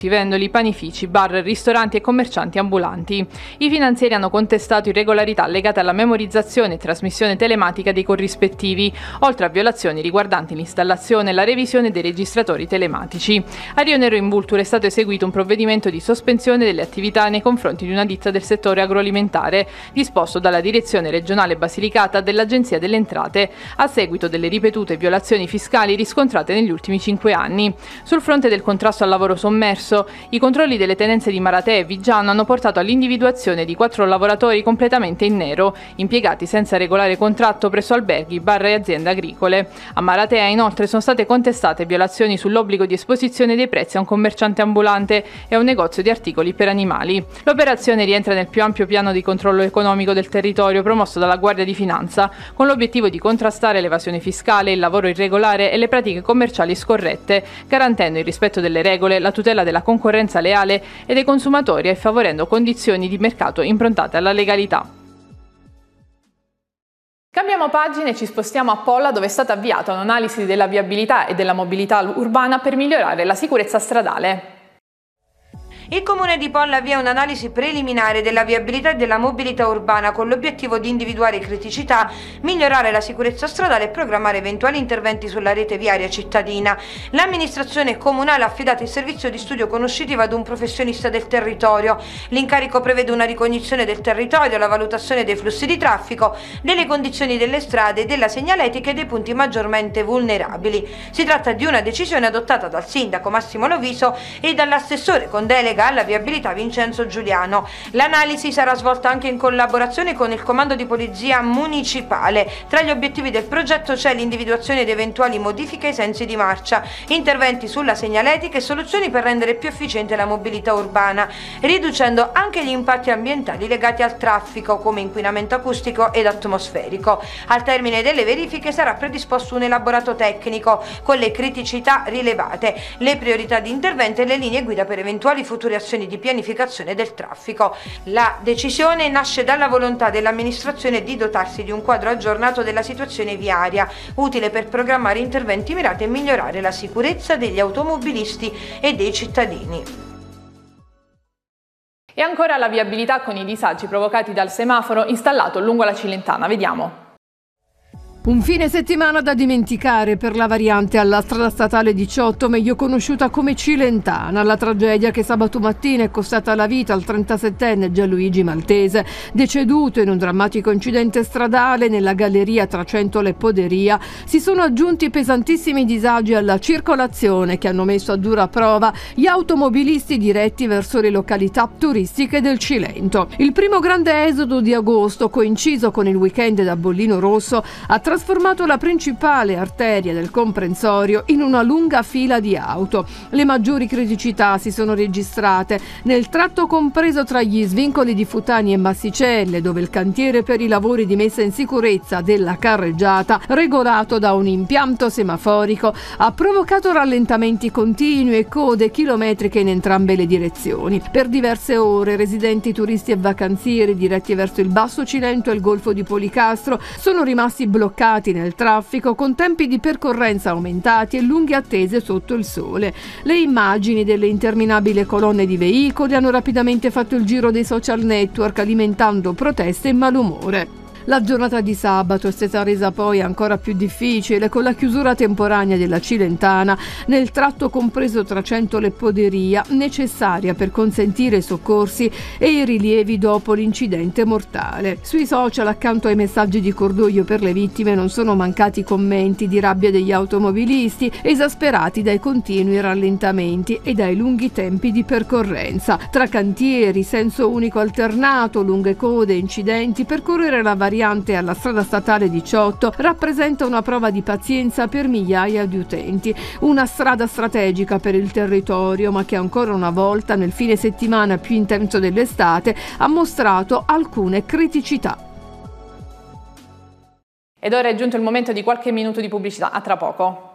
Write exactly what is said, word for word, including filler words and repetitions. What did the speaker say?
vendoli, panifici, bar, ristoranti e commercianti ambulanti. I finanzieri hanno contestato irregolarità legate alla memorizzazione e trasmissione telematica dei corrispettivi, oltre a violazioni riguardanti l'installazione e la revisione dei registratori telematici. A Rio Nero in Vulture è stato eseguito un provvedimento di sospensione delle attività nei confronti di una ditta del settore agroalimentare, disposto dalla Direzione Regionale Basilicata dell'Agenzia delle Entrate, a seguito delle ripetute violazioni fiscali riscontrate negli ultimi cinque anni. Sul fronte del contrasto al lavoro sommerso, i controlli delle tenenze di Maratea e Viggiano hanno portato all'individuazione di quattro lavoratori completamente in nero, impiegati senza regolare contratto presso alberghi, bar e aziende agricole. A Maratea, inoltre, sono state contestate violazioni sull'obbligo di esposizione dei prezzi a un commerciante ambulante e a un negozio di articoli per animali. L'operazione rientra nel più ampio piano di controllo economico del territorio promosso dalla Guardia di Finanza, con l'obiettivo di contrastare l'evasione fiscale, il lavoro irregolare e le pratiche commerciali scorrette, garantendo il rispetto delle regole, la tutela della concorrenza leale e dei consumatori e favorendo condizioni di mercato improntate alla legalità. Cambiamo pagina e ci spostiamo a Polla, dove è stata avviata un'analisi della viabilità e della mobilità urbana per migliorare la sicurezza stradale. Il Comune di Polla avvia un'analisi preliminare della viabilità e della mobilità urbana con l'obiettivo di individuare criticità, migliorare la sicurezza stradale e programmare eventuali interventi sulla rete viaria cittadina. L'amministrazione comunale ha affidato il servizio di studio conoscitivo ad un professionista del territorio. L'incarico prevede una ricognizione del territorio, la valutazione dei flussi di traffico, delle condizioni delle strade, della segnaletica e dei punti maggiormente vulnerabili. Si tratta di una decisione adottata dal sindaco Massimo Loviso e dall'assessore con delega alla viabilità Vincenzo Giuliano. L'analisi sarà svolta anche in collaborazione con il comando di polizia municipale. Tra gli obiettivi del progetto c'è l'individuazione di eventuali modifiche ai sensi di marcia, interventi sulla segnaletica e soluzioni per rendere più efficiente la mobilità urbana, riducendo anche gli impatti ambientali legati al traffico come inquinamento acustico ed atmosferico. Al termine delle verifiche sarà predisposto un elaborato tecnico con le criticità rilevate, le priorità di intervento e le linee guida per eventuali future azioni di pianificazione del traffico. La decisione nasce dalla volontà dell'amministrazione di dotarsi di un quadro aggiornato della situazione viaria, utile per programmare interventi mirati a migliorare la sicurezza degli automobilisti e dei cittadini. E ancora la viabilità con i disagi provocati dal semaforo installato lungo la Cilentana. Vediamo. Un fine settimana da dimenticare per la variante alla strada statale diciotto, meglio conosciuta come Cilentana. La tragedia che sabato mattina è costata la vita al trentasettenne Gianluigi Maltese, deceduto in un drammatico incidente stradale nella galleria tra Centola e Poderia. Si sono aggiunti pesantissimi disagi alla circolazione che hanno messo a dura prova gli automobilisti diretti verso le località turistiche del Cilento. Il primo grande esodo di agosto, coinciso con il weekend da Bollino Rosso, ha trasformato la principale arteria del comprensorio in una lunga fila di auto. Le maggiori criticità si sono registrate nel tratto compreso tra gli svincoli di Futani e Massicelle, dove il cantiere per i lavori di messa in sicurezza della carreggiata, regolato da un impianto semaforico, ha provocato rallentamenti continui e code chilometriche in entrambe le direzioni. Per diverse ore residenti, turisti e vacanzieri diretti verso il Basso Cilento e il Golfo di Policastro sono rimasti bloccati nel traffico, con tempi di percorrenza aumentati e lunghe attese sotto il sole. Le immagini delle interminabili colonne di veicoli hanno rapidamente fatto il giro dei social network, alimentando proteste e malumore. La giornata di sabato è stata resa poi ancora più difficile con la chiusura temporanea della Cilentana nel tratto compreso tra Centola e Poderia, necessaria per consentire i soccorsi e i rilievi dopo l'incidente mortale. Sui social, accanto ai messaggi di cordoglio per le vittime, non sono mancati commenti di rabbia degli automobilisti, esasperati dai continui rallentamenti e dai lunghi tempi di percorrenza. Tra cantieri, senso unico alternato, lunghe code e incidenti, percorrere la variante alla strada statale diciotto rappresenta una prova di pazienza per migliaia di utenti. Una strada strategica per il territorio, ma che ancora una volta, nel fine settimana più intenso dell'estate, ha mostrato alcune criticità. Ed ora è giunto il momento di qualche minuto di pubblicità. A tra poco.